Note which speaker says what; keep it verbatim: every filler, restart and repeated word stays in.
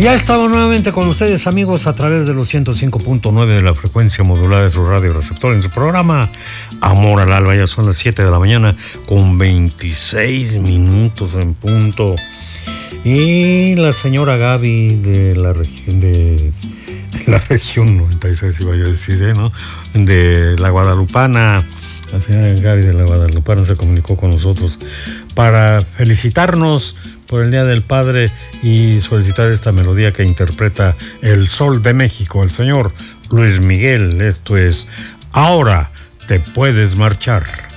Speaker 1: Ya estamos nuevamente con ustedes, amigos, a través de los ciento cinco punto nueve de la frecuencia modulada de su radio receptor en su programa Amor al Alba. Ya son las siete de la mañana con veintiséis minutos en punto. Y la señora Gaby de la región de la región noventa y seis, iba yo a decir, ¿eh? ¿no? De la Guadalupana. La señora Gaby de la Guadalupana se comunicó con nosotros para felicitarnos por el Día del Padre y solicitar esta melodía que interpreta el Sol de México, el señor Luis Miguel. Esto es Ahora te puedes marchar.